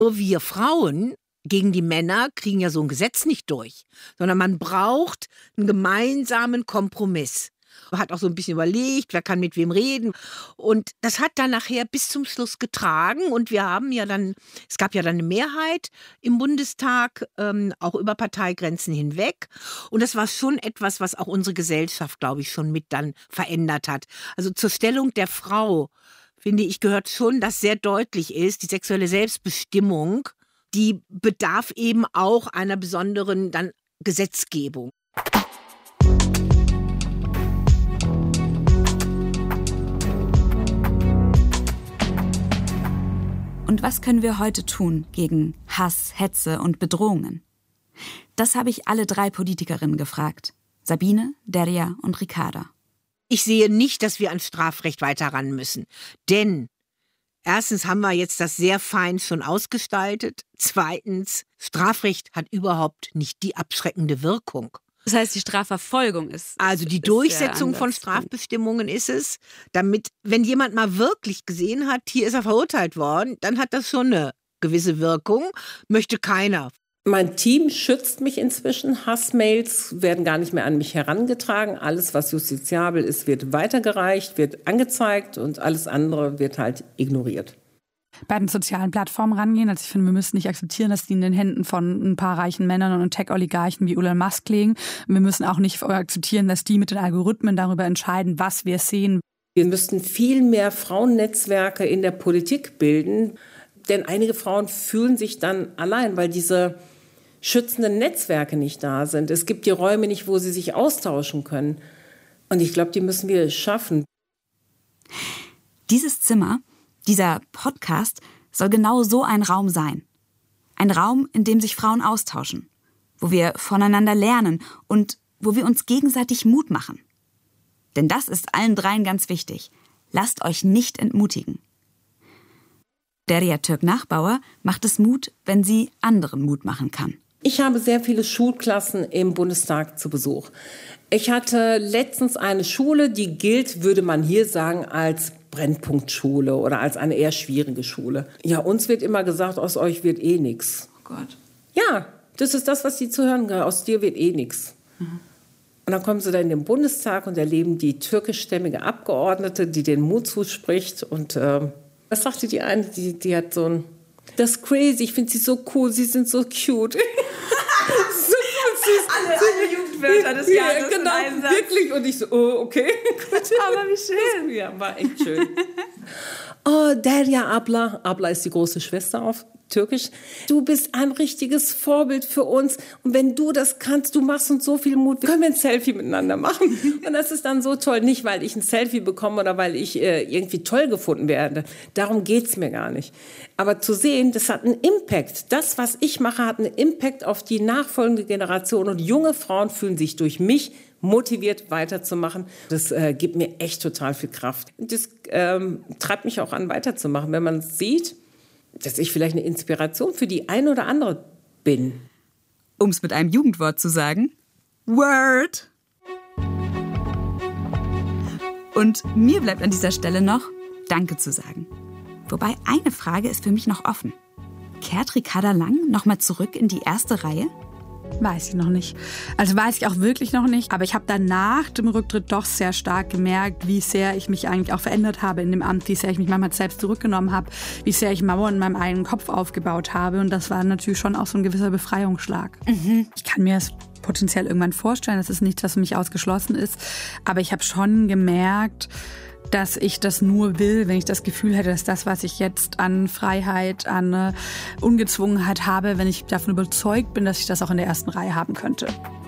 Nur wir Frauen gegen die Männer kriegen ja so ein Gesetz nicht durch, sondern man braucht einen gemeinsamen Kompromiss. Man hat auch so ein bisschen überlegt, wer kann mit wem reden. Und das hat dann nachher bis zum Schluss getragen. Und wir haben ja dann, es gab ja dann eine Mehrheit im Bundestag, auch über Parteigrenzen hinweg. Und das war schon etwas, was auch unsere Gesellschaft, glaube ich, schon mit dann verändert hat. Also zur Stellung der Frau, finde ich, gehört schon, dass sehr deutlich ist, die sexuelle Selbstbestimmung, die bedarf eben auch einer besonderen dann Gesetzgebung. Und was können wir heute tun gegen Hass, Hetze und Bedrohungen? Das habe ich alle 3 Politikerinnen gefragt. Sabine, Derya und Ricarda. Ich sehe nicht, dass wir an Strafrecht weiter ran müssen. Denn erstens haben wir jetzt das sehr fein schon ausgestaltet. Zweitens, Strafrecht hat überhaupt nicht die abschreckende Wirkung. Das heißt, die Strafverfolgung ist. Also die Durchsetzung von Strafbestimmungen ist es, damit, wenn jemand mal wirklich gesehen hat, hier ist er verurteilt worden, dann hat das schon eine gewisse Wirkung, möchte keiner. Mein Team schützt mich inzwischen. Hassmails werden gar nicht mehr an mich herangetragen. Alles, was justiziabel ist, wird weitergereicht, wird angezeigt und alles andere wird halt ignoriert. Bei den sozialen Plattformen rangehen. Also ich finde, wir müssen nicht akzeptieren, dass die in den Händen von ein paar reichen Männern und Tech-Oligarchen wie Elon Musk liegen. Und wir müssen auch nicht akzeptieren, dass die mit den Algorithmen darüber entscheiden, was wir sehen. Wir müssten viel mehr Frauennetzwerke in der Politik bilden. Denn einige Frauen fühlen sich dann allein, weil diese schützenden Netzwerke nicht da sind. Es gibt die Räume nicht, wo sie sich austauschen können. Und ich glaube, die müssen wir schaffen. Dieses Zimmer, dieser Podcast, soll genau so ein Raum sein. Ein Raum, in dem sich Frauen austauschen, wo wir voneinander lernen und wo wir uns gegenseitig Mut machen. Denn das ist allen 3 ganz wichtig. Lasst euch nicht entmutigen. Derya Türk-Nachbauer macht es Mut, wenn sie anderen Mut machen kann. Ich habe sehr viele Schulklassen im Bundestag zu Besuch. Ich hatte letztens eine Schule, die gilt, würde man hier sagen, als Brennpunktschule oder als eine eher schwierige Schule. Ja, uns wird immer gesagt, aus euch wird eh nichts. Oh Gott. Ja, das ist das, was die zu hören gehört. Aus dir wird eh nichts. Mhm. Und dann kommen sie da in den Bundestag und erleben die türkischstämmige Abgeordnete, die den Mut zuspricht. Und was sagte die eine? Die hat so ein... Das ist crazy, ich finde sie so cool, sie sind so cute. Alle Jugendwörter des Jahres. Ja, genau, wirklich. Und ich so, oh, okay. Aber wie schön. Ja, war echt schön. Oh, Derya Abla. Abla ist die große Schwester auf Türkisch. Du bist ein richtiges Vorbild für uns. Und wenn du das kannst, du machst uns so viel Mut. Können wir ein Selfie miteinander machen? Und das ist dann so toll. Nicht, weil ich ein Selfie bekomme oder weil ich irgendwie toll gefunden werde. Darum geht's mir gar nicht. Aber zu sehen, das hat einen Impact. Das, was ich mache, hat einen Impact auf die nachfolgende Generation. Und junge Frauen fühlen sich durch mich motiviert weiterzumachen. Das gibt mir echt total viel Kraft. Das treibt mich auch an, weiterzumachen. Wenn man sieht, dass ich vielleicht eine Inspiration für die eine oder andere bin. Um es mit einem Jugendwort zu sagen, Word! Und mir bleibt an dieser Stelle noch Danke zu sagen. Wobei eine Frage ist für mich noch offen. Kehrt Ricarda Lang nochmal zurück in die erste Reihe? Weiß ich noch nicht. Also weiß ich auch wirklich noch nicht. Aber ich habe dann nach dem Rücktritt doch sehr stark gemerkt, wie sehr ich mich eigentlich auch verändert habe in dem Amt, wie sehr ich mich manchmal selbst zurückgenommen habe, wie sehr ich Mauern in meinem eigenen Kopf aufgebaut habe. Und das war natürlich schon auch so ein gewisser Befreiungsschlag. Ich kann mir das potenziell irgendwann vorstellen. Das ist nichts, was für mich ausgeschlossen ist. Aber ich habe schon gemerkt, dass ich das nur will, wenn ich das Gefühl hätte, dass das, was ich jetzt an Freiheit, an Ungezwungenheit habe, wenn ich davon überzeugt bin, dass ich das auch in der ersten Reihe haben könnte.